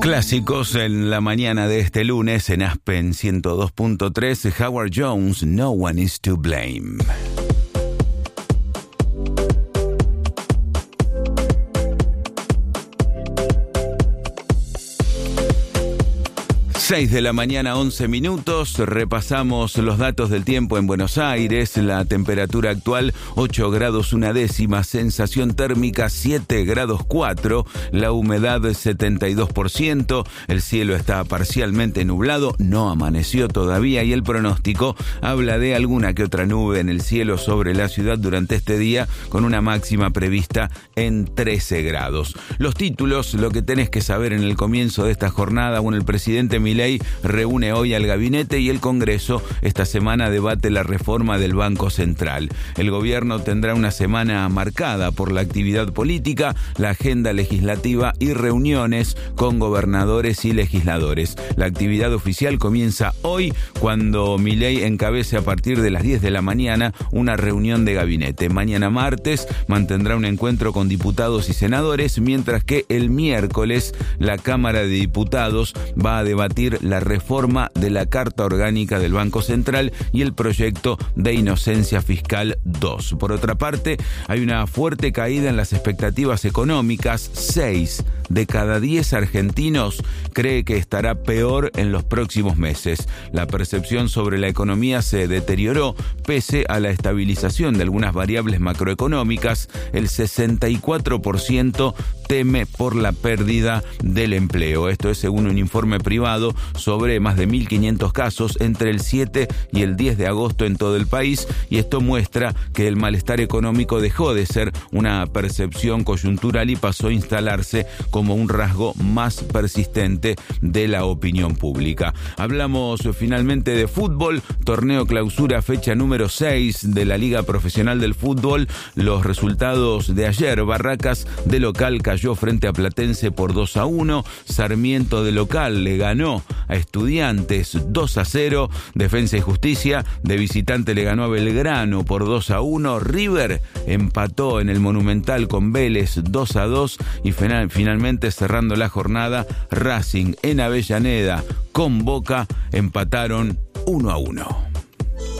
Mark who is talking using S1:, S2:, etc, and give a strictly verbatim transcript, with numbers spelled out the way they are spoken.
S1: Clásicos en la mañana de este lunes en Aspen ciento dos punto tres, Howard Jones, No One Is to Blame. seis de la mañana, once minutos, repasamos los datos del tiempo en Buenos Aires, la temperatura actual ocho grados una décima, sensación térmica siete grados cuatro, la humedad setenta y dos por ciento, el cielo está parcialmente nublado, no amaneció todavía y el pronóstico habla de alguna que otra nube en el cielo sobre la ciudad durante este día con una máxima prevista en trece grados. Los títulos, lo que tenés que saber en el comienzo de esta jornada, bueno, el presidente Milei reúne hoy al gabinete y el Congreso esta semana debate la reforma del Banco Central. El gobierno tendrá una semana marcada por la actividad política, la agenda legislativa y reuniones con gobernadores y legisladores. La actividad oficial comienza hoy cuando Milei encabece a partir de las diez de la mañana una reunión de gabinete. Mañana martes mantendrá un encuentro con diputados y senadores, mientras que el miércoles la Cámara de Diputados va a debatir la reforma de la Carta Orgánica del Banco Central y el proyecto de inocencia fiscal dos. Por otra parte, hay una fuerte caída en las expectativas económicas. seis de cada diez argentinos cree que estará peor en los próximos meses. La percepción sobre la economía se deterioró pese a la estabilización de algunas variables macroeconómicas. El sesenta y cuatro por ciento teme por la pérdida del empleo. Esto es según un informe privado sobre más de mil quinientos casos entre el siete y el diez de agosto en todo el país, y esto muestra que el malestar económico dejó de ser una percepción coyuntural y pasó a instalarse como un rasgo más persistente de la opinión pública. Hablamos finalmente de fútbol, torneo clausura fecha número seis de la Liga Profesional del Fútbol. Los resultados de ayer: Barracas de local cayó frente a Platense por dos a uno, Sarmiento de local le ganó a Estudiantes dos a cero, Defensa y Justicia de visitante le ganó a Belgrano por dos a uno, River empató en el Monumental con Vélez dos a dos y final, finalmente cerrando la jornada, Racing en Avellaneda con Boca empataron uno a uno.